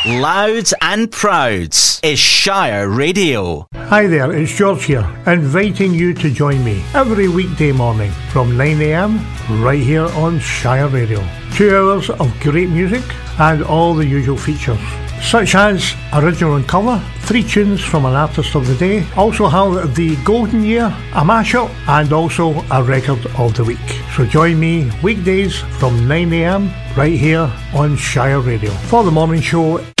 Loud and proud is Shire Radio. Hi there, it's George here, inviting you to join me every weekday morning from 9am right here on Shire Radio. 2 hours of great music and all the usual features, such as original and cover, 3 tunes from an artist of the day, also have the Golden Year, a mashup, and also a record of the week. So join me weekdays from 9am right here on Shire Radio for the morning show.